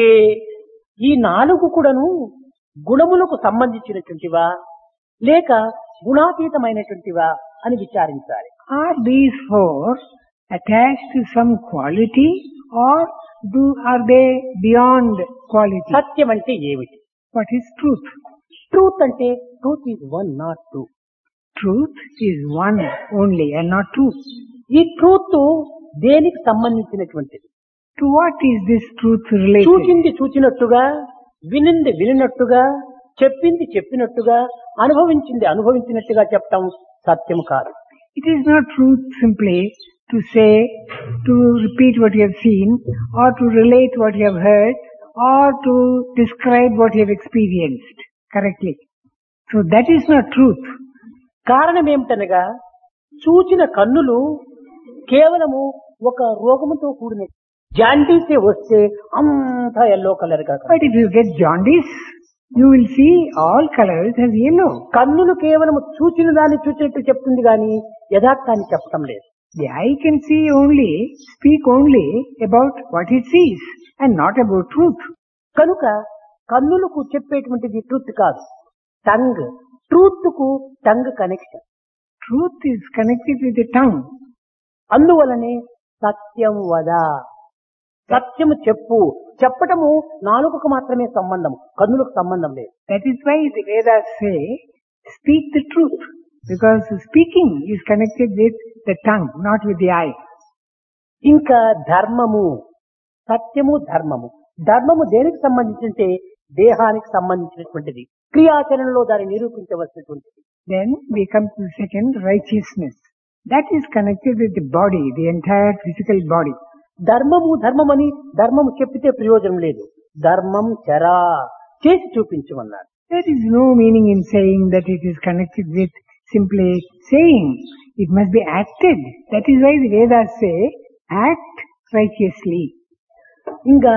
ఈ నాలుగు కూడాను గుణములకు సంబంధించినటువంటివా లేక గుణాతీతమైనటువంటివా అని విచారించాలి. Are these four attached to some quality or do are they beyond quality? సత్యం అంటే ఏమిటి? What is truth? ట్రూత్ అంటే truth is one not two. Truth is one only and not two. ఈ ట్రూత్ దేనికి సంబంధించినటువంటిది? To what is this truth related? చూచింది చూచినట్టుగా, వినింది వినినట్టుగా, చెప్పింది చెప్పినట్టుగా, అనుభవించింది అనుభవించినట్టుగా చెప్పటం సత్యం కాదు. It is not truth simply to say, to repeat what you have seen, or to relate what you have heard, or to describe what you have experienced correctly. So that is not truth. కారణం ఏమిటనగా చూచిన కన్నులు కేవలము ఒక రోగముతో కూడిన జాండీసే వస్తే అంతా yellow colour గా. But if you get jaundice, you will see all colors as yellow. కన్నులు కేవలము చూచిన దాన్ని చూసినట్టు చెప్తుంది కానీ యథార్థాన్ని చెప్పటం లేదు. The eye can see only, speak only about what it sees and not about truth. కనుక కన్నులకు చెప్పేటువంటిది ట్రూత్ కాదు, టంగ్. ట్రూత్ కు tongue connection. Truth is connected with the tongue. అందువలనే సత్యం వద, సత్యము చెప్పు. చెప్పటము నాలుగుకు మాత్రమే సంబంధం, కన్నులకు సంబంధం లేదు. That is why the Vedas say, speak the truth. Because speaking is connected with the tongue, not with the eye. ఇంకా ధర్మము, సత్యము ధర్మము. ధర్మము దేనికి సంబంధించింటే దేహానికి సంబంధించినటువంటిది, క్రియాచరణలో దాన్ని నిరూపించవలసినటువంటిది. Then we come to the second, righteousness. That is connected with the body, the entire physical body. ధర్మము ధర్మమని ధర్మము చెప్పితే ప్రయోజనం లేదు. ధర్మం చరా, చేసి చూపించమన్నారు. There is no meaning in saying that it is connected with simply saying. It must be acted. That is why the Vedas say, act righteously. ఇంకా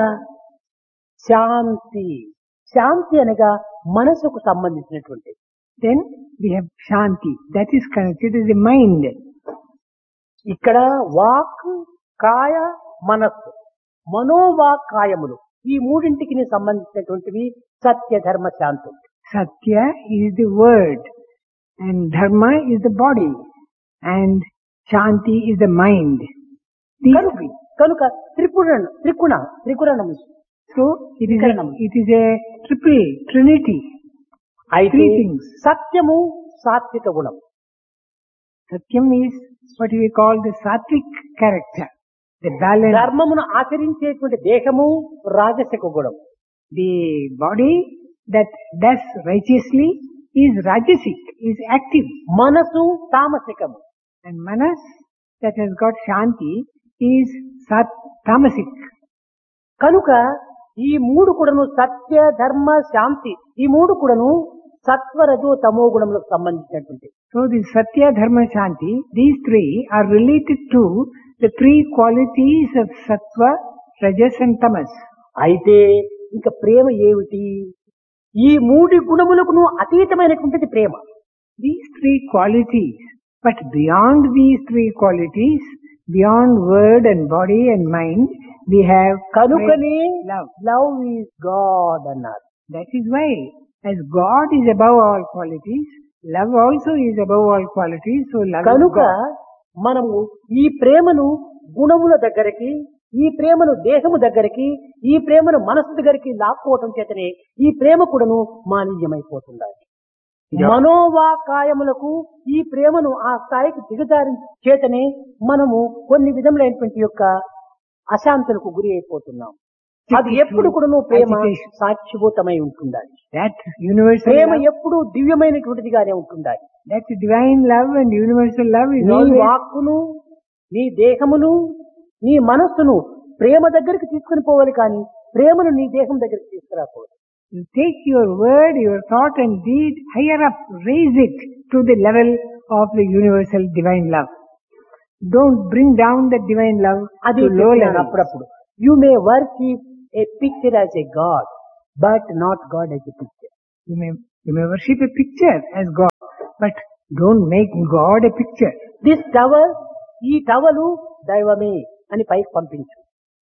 శాంతి. శాంతి అనగా మనసుకు సంబంధించినటువంటి. Then we have Shanti. That is connected with the mind. ఇక్కడ walk, కాయ, మనస్సు, మనోవాక్ కాయములు ఈ మూడింటికి సంబంధించినటువంటివి సత్య, ధర్మ, శాంతి. Satya is the word and Dharma is the body and Shanti is the mind. These three. కనుక Tripurana త్రిగుణ త్రిగుణం. So it is a, it is a triple trinity. అయితే సత్యము సాత్విక గుణం. Satyam is what we call the sattvic character, the balance. ధర్మమును ఆచరించేటువంటి దేహము రాజసిక గుణం. The body that does righteously is rajasic, is active. మనసు తామసికము. And manas that has got shanti is sat tamasic. కనుక ఈ మూడు కూడాను సత్య ధర్మ శాంతి ఈ మూడు కూడాను సత్వరజో తమో గుణములకు సంబంధించినటువంటి. So the satya, dharma, shanti, these three are related to the three qualities of sattva, rajas and tamas. అయితే ఇంకా ప్రేమ ఏమిటి? ఈ మూడు గుణములకు అతీతమైనటువంటిది ప్రేమ. These three qualities, but beyond these three qualities, beyond word and body and mind, we have కనుకనే love. Love is God అన్నారు. That is why, as God is above all qualities, love also is above all qualities. So love is కనుక God. మనము ఈ ప్రేమను గుణముల దగ్గరికి, ఈ ప్రేమను దేహము దగ్గరికి, ఈ ప్రేమను మనసు దగ్గరికి లాక్కోవటం చేతనే ఈ ప్రేమ కూడాను మాలిన్యమైపోతుండాలి. మనోవాకాయములకు ఈ ప్రేమను ఆ స్థాయికి దిగజారి చేతనే మనము కొన్ని విధములైనటువంటి యొక్క అశాంతులకు గురి అయిపోతున్నాం. అది ఎప్పుడు కూడాను ప్రేమ సాక్షిభూతమై ఉంటుండాలి. That universal ప్రేమ love, ఎప్పుడు దివ్యమైనటువంటిదిగానే ఉంటుండాలి. that divine love and universal love is నీ always వాక్కును, నీ దేహమును, నీ మనస్సును ప్రేమ దగ్గరికి తీసుకుని పోవాలి, కానీ ప్రేమను నీ దేహం దగ్గరికి తీసుకురాకూడదు. you take your word, your thought and deed higher up, raise it to the level of the universal divine love. Don't bring down the divine love అది to low చెప్పినాను level. అప్పుడప్పుడు. You may worship A picture as a God, but not God as a picture. You may, you may worship a picture as God, but don't make God a picture. This towel, ఈ towel దైవమే అని పైకి పంపించు.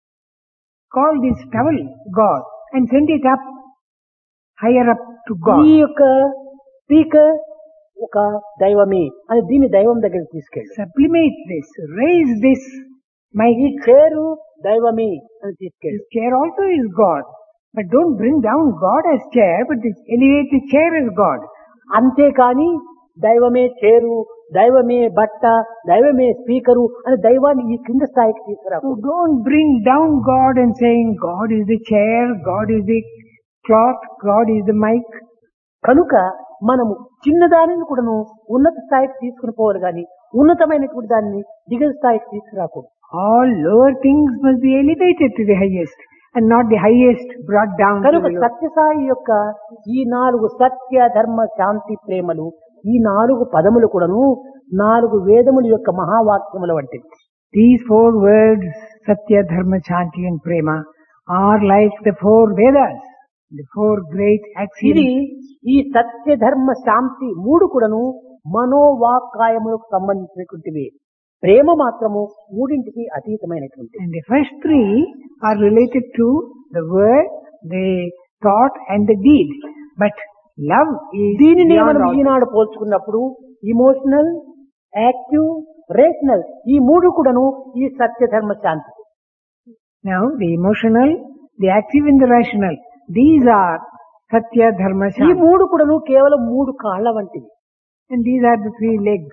Call this towel God and send it up, higher up to ఈ God. యొక్క speaker ఒక దైవమే అని దీన్ని దైవం దగ్గరికి తీసుకెళ్ళి. Sublimate this, raise this. My ఈ చేరు దైవమే అని తీసుకెళ్ళి. this chair also is God, but don't bring down God as chair, but elevate the chair as God. అంతేకాని దైవమే చేరు, దైవమే బట్ట, దైవమే స్పీకరు అని దైవాన్ని ఈ కింద స్థాయికి తీసుకురా. So don't bring down God and saying God is the chair, God is the cloth, God is the mic. కనుక మనము చిన్నదానిని కూడాను ఉన్నత స్థాయికి తీసుకుని పోవాలి, కానీ ఉన్నతమైనటువంటి దాన్ని దిగువ స్థాయికి తీసుకురాకూడదు. All lower things must be elevated to the highest and not the highest brought down to కనుక the lower. సత్యసాయి యొక్క ఈ నాలుగు సత్య ధర్మ శాంతి ప్రేమలు, ఈ నాలుగు పదములు కూడాను నాలుగు వేదముల యొక్క మహావాక్యముల వంటివి. These four words, Satya, Dharma, Shanti and Prema, are like the four Vedas, the four great ఇది axioms. ఈ సత్య ధర్మ శాంతి మూడు కూడాను మనోవాకాయములకు సంబంధించినటువంటివి. ప్రేమ మాత్రము మూడింటికి అతీతమైనటువంటి. And the first three are related to the word, the thought and the deed. But love is దీనిని beyond మనం all. ఈనాడు పోల్చుకున్నప్పుడు ఇమోషనల్, యాక్టివ్, రేషనల్ ఈ మూడు కూడాను ఈ సత్య ధర్మ శాంతి. Now, the emotional, the active and the rational, these are Satya, Dharma, ఈ Shanti. మూడు కూడాను కేవలం మూడు కాళ్ల వంటివి. And these are the three legs.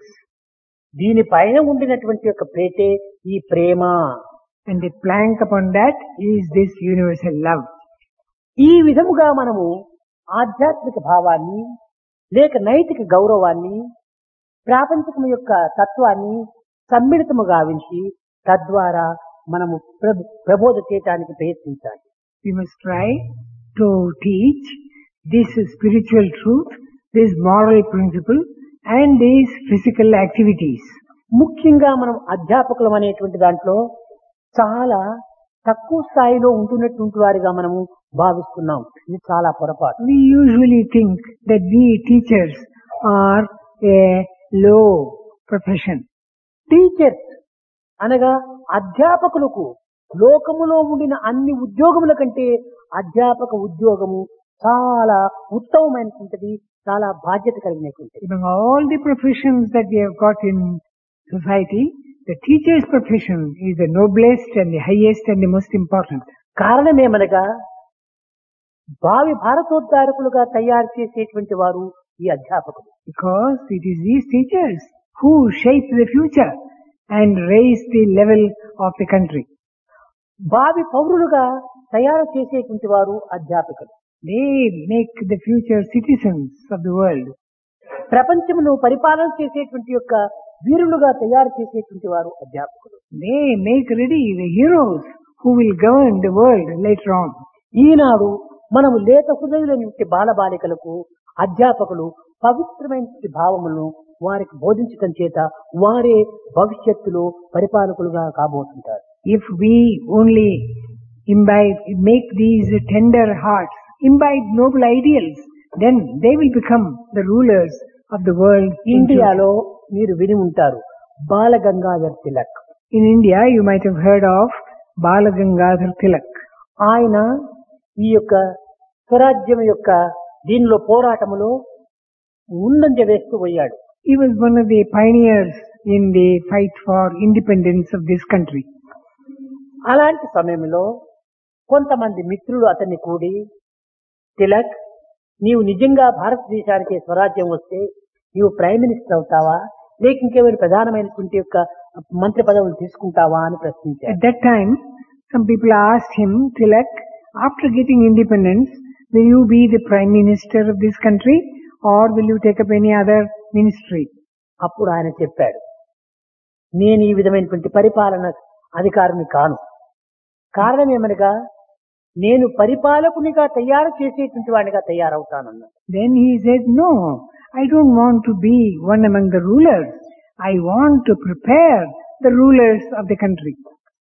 దీనిపైన ఉండినటువంటి యొక్క ప్రేతే ఈ ప్రేమ. And the plank upon that is this universal love. ఈ విధముగా మనము ఆధ్యాత్మిక భావాన్ని లేక నైతిక గౌరవాన్ని ప్రాపంచికం యొక్క తత్వాన్ని సమ్మిళితము గావించి తద్వారా మనము ప్రభ- ప్రబోధ చేయటానికి ప్రయత్నించాలి. We must try to teach this spiritual truth, this moral principle and these physical activities. ముఖ్యంగా మనం అధ్యాపకులం అనేటువంటి దాంట్లో చాలా తక్కువ స్థాయిలో ఉంటున్నటువంటి వారిగా మనము భావిస్తున్నాం. ఇది చాలా పొరపాటు. We usually think that we teachers are a low profession. Teachers అనగా అధ్యాపకులకు లోకములో ఉండిన అన్ని ఉద్యోగముల కంటే అధ్యాపక ఉద్యోగము చాలా ఉత్తమమైనటువంటిది, చాలా బాధ్యత కలిగినటువంటిది. Among all the professions that we have got in society, the teacher's profession is the noblest and the highest and the most important. కారణమేమనగా భావి భారతోద్ధారకులుగా తయారు చేసేటువంటి వారు ఈ అధ్యాపకులు. Because it is these teachers who shape the future and raise the level of the country. భావి పౌరులుగా తయారు చేసేటువంటి వారు అధ్యాపకులు. They make the future citizens of the world. ప్రపంచమును పరిపాలన చేసేటువంటి యొక్క వీరులుగా తయారు చేసేటువంటి వారు అధ్యాపకులు. They make ready the heroes who will govern the world later on. ఈనాడు మనము లేత హృదయులైనటువంటి బాలబాలికలకు అధ్యాపకులు పవిత్రమైన భావములను వారికి బోధించటం చేత వారే భవిష్యత్తులో పరిపాలకులుగా కాబోతుంటారు. If we only imbibe, make these tender hearts, imbibe noble ideals, then they will become the rulers of the world. ఇండియాలో మీరు విని ఉంటారు బాల Gangadhar Tilak. In India, you might have heard of Bala Gangadhar Tilak. ఆయన ఈ యొక్క స్వరాజ్యం యొక్క దీనిలో పోరాటములో ముందంజ వేస్తూ పోయాడు. He was one of the pioneers in the fight for independence of this country. అలాంటి సమయంలో కొంతమంది మిత్రులు అతన్ని కూడి, తిలక్, నీవు నిజంగా భారతదేశానికి స్వరాజ్యం వస్తే నీవు ప్రైమ్ మినిస్టర్ అవుతావా, లేక ఇంకేమైనా ప్రధానమైనటువంటి యొక్క మంత్రి పదవులు తీసుకుంటావా అని ప్రశ్నించారు. At that time, some people asked him, Tilak, after getting independence, will you be the prime minister of this country or will you take up any other ministry? అప్పుడు ఆయన చెప్పాడు, నేను ఈ విధమైనటువంటి పరిపాలన అధికారిని కాను. కారణం ఏమనగా నేను పరిపాలకునిగా తయారు చేసేటువంటి వాడిగా తయారవుతానన్నా. Then he said, no, I don't want to be one among the rulers. I want to prepare the rulers of the country.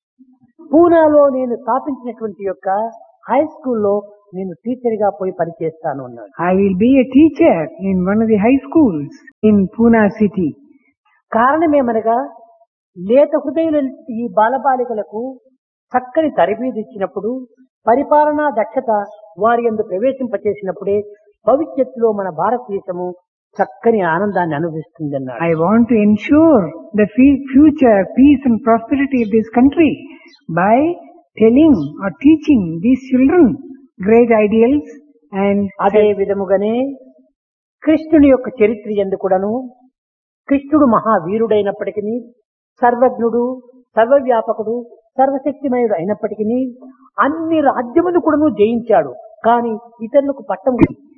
పూనాలో నేను స్థాపించినటువంటి యొక్క హై స్కూల్లో నేను టీచర్ గా పోయి పనిచేస్తాను అన్నాడు. I will be a teacher in one of the high schools in Pune city. కారణం ఏమనగా లేత హృదయుల ఈ బాలబాలికలకు చక్కని తరబీదు ఇచ్చినప్పుడు, పరిపాలనా దక్షత వారి యందు ప్రవేశింపచేసినప్పుడే భవిష్యత్తులో మన భారతదేశము చక్కని ఆనందాన్ని అనుభవిస్తుంది అన్నాడు. I want to ensure the future peace and prosperity of this country by telling or teaching these children great ideals. And అదే విధముగానే కృష్ణుని యొక్క చరిత్ర యందు కూడాను కృష్ణుడు మహావీరుడైనప్పటికీ, సర్వజ్ఞుడు, సర్వవ్యాపకుడు, సర్వశక్తిమయుడు అయినప్పటికీ అన్ని రాజ్యములు కూడాను జయించాడు. కానీ ఇతరులకు పట్టం.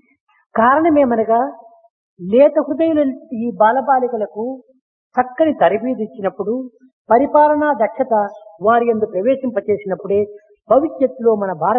కారణమేమనగా లేత హృదయుల ఈ బాలబాలికలకు చక్కని తరబీదు ఇచ్చినప్పుడు, పరిపాలనా దక్షత వారి యందు ప్రవేశింపచేసినప్పుడే భవిష్యత్తులో మన భారత